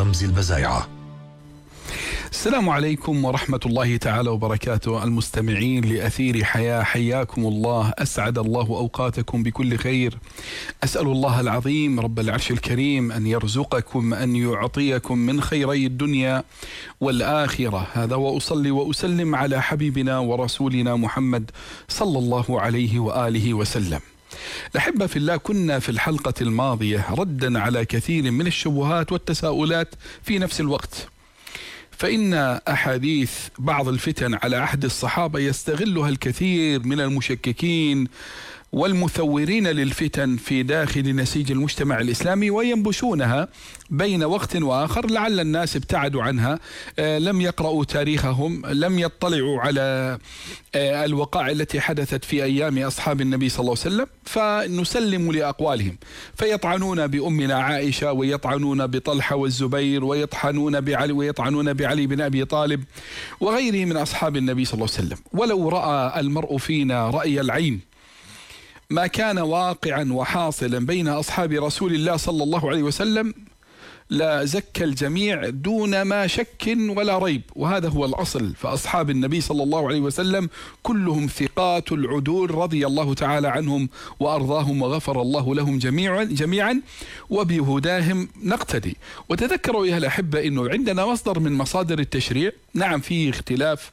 رمزي البزايعة. السلام عليكم ورحمة الله تعالى وبركاته. المستمعين لأثير حياة، حياكم الله، أسعد الله أوقاتكم بكل خير. أسأل الله العظيم رب العرش الكريم أن يرزقكم، أن يعطيكم من خيري الدنيا والآخرة. هذا وأصلي وأسلم على حبيبنا ورسولنا محمد صلى الله عليه وآله وسلم. الأحبة في الله، كنا في الحلقة الماضية ردا على كثير من الشبهات والتساؤلات في نفس الوقت، فإن أحاديث بعض الفتن على عهد الصحابة يستغلها الكثير من المشككين والمثورين للفتن في داخل نسيج المجتمع الإسلامي، وينبشونها بين وقت وآخر. لعل الناس ابتعدوا عنها، لم يقرأوا تاريخهم، لم يطلعوا على الوقائع التي حدثت في أيام أصحاب النبي صلى الله عليه وسلم، فنسلم لأقوالهم، فيطعنون بأمنا عائشة، ويطعنون بطلحة والزبير، ويطعنون بعلي بن أبي طالب وغيره من أصحاب النبي صلى الله عليه وسلم. ولو رأى المرء فينا رأي العين ما كان واقعا وحاصلا بين أصحاب رسول الله صلى الله عليه وسلم لا زكى الجميع دون ما شك ولا ريب، وهذا هو الأصل. فأصحاب النبي صلى الله عليه وسلم كلهم ثقات العدول رضي الله تعالى عنهم وأرضاهم، وغفر الله لهم جميعا وبهداهم نقتدي. وتذكروا أيها الأحبة أنه عندنا مصدر من مصادر التشريع، نعم فيه اختلاف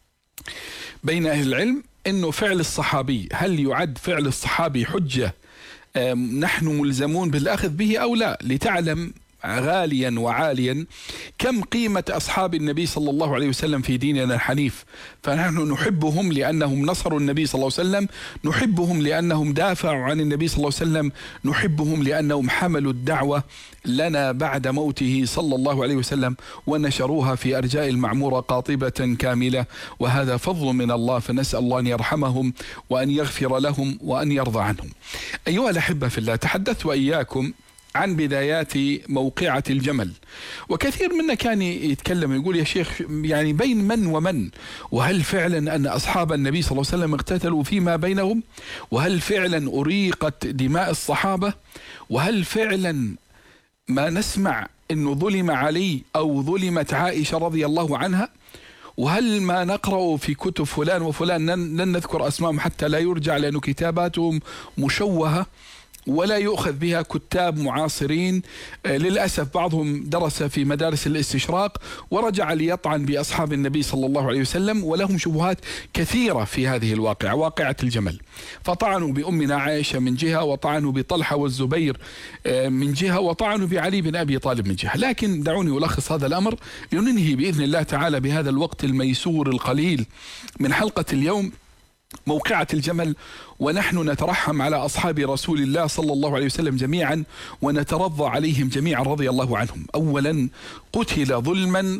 بين أهل العلم، أنه فعل الصحابي هل يعد فعل الصحابي حجة نحن ملزمون بالأخذ به أو لا، لتعلم غاليا وعاليا كم قيمة أصحاب النبي صلى الله عليه وسلم في ديننا الحنيف. فنحن نحبهم لأنهم نصروا النبي صلى الله عليه وسلم، نحبهم لأنهم دافعوا عن النبي صلى الله عليه وسلم، نحبهم لأنهم حملوا الدعوة لنا بعد موته صلى الله عليه وسلم ونشروها في أرجاء المعمورة قاطبة كاملة، وهذا فضل من الله، فنسأل الله أن يرحمهم وأن يغفر لهم وأن يرضى عنهم. أيها الأحبة في الله، تحدثت وإياكم عن بدايات موقعة الجمل، وكثير منا كان يتكلم يقول يا شيخ يعني بين من ومن، وهل فعلا أن أصحاب النبي صلى الله عليه وسلم اقتتلوا فيما بينهم، وهل فعلا أريقت دماء الصحابة، وهل فعلا ما نسمع أنه ظلم علي أو ظلمت عائشة رضي الله عنها، وهل ما نقرأ في كتب فلان وفلان لن نذكر أسمائهم حتى لا يرجع لأنه كتاباتهم مشوهة ولا يؤخذ بها كتاب معاصرين. للأسف بعضهم درس في مدارس الاستشراق ورجع ليطعن بأصحاب النبي صلى الله عليه وسلم، ولهم شبهات كثيرة في هذه الواقعة، واقعة الجمل. فطعنوا بأمنا عائشة من جهة، وطعنوا بطلحة والزبير من جهة، وطعنوا بعلي بن أبي طالب من جهة. لكن دعوني ألخص هذا الأمر لننهي بإذن الله تعالى بهذا الوقت الميسور القليل من حلقة اليوم موقعة الجمل، ونحن نترحم على أصحاب رسول الله صلى الله عليه وسلم جميعا، ونترضى عليهم جميعا رضي الله عنهم. أولا، قتل ظلما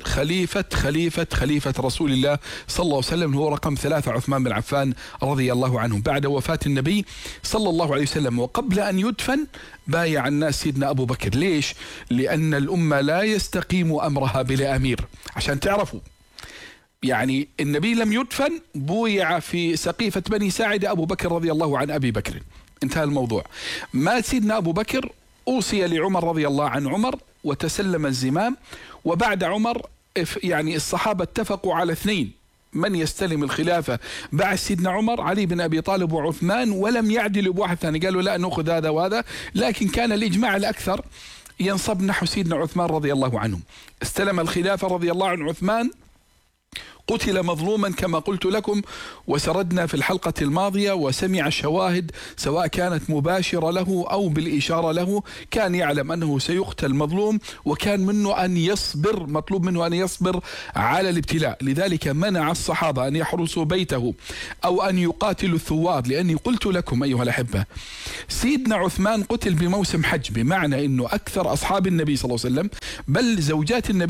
خليفة رسول الله صلى الله عليه وسلم، هو رقم 3 عثمان بن عفان رضي الله عنه، بعد وفاة النبي صلى الله عليه وسلم. وقبل أن يدفن بايع الناس سيدنا أبو بكر. ليش؟ لأن الأمة لا يستقيم أمرها بلا أمير. عشان تعرفوا، يعني النبي لم يدفن، بويع في سقيفة بني ساعدة أبو بكر رضي الله عن أبي بكر، انتهى الموضوع. مات سيدنا أبو بكر، أوصي لعمر رضي الله عن عمر وتسلم الزمام، وبعد عمر يعني الصحابة اتفقوا على 2 من يستلم الخلافة بعد سيدنا عمر، علي بن أبي طالب وعثمان، ولم يعدلوا بواحد ثاني، قالوا لا نأخذ هذا وهذا، لكن كان الإجماع الأكثر ينصب نحو سيدنا عثمان رضي الله عنه. استلم الخلافة رضي الله عن عثمان، قتل مظلوما كما قلت لكم، وسردنا في الحلقة الماضية، وسمع الشواهد سواء كانت مباشرة له أو بالإشارة له، كان يعلم أنه سيقتل مظلوم، وكان منه أن يصبر، مطلوب منه أن يصبر على الابتلاء. لذلك منع الصحابة أن يحرسوا بيته أو أن يقاتلوا الثوار، لأني قلت لكم أيها الأحبة سيدنا عثمان قتل بموسم حج، بمعنى أنه أكثر أصحاب النبي صلى الله عليه وسلم بل زوجات النبي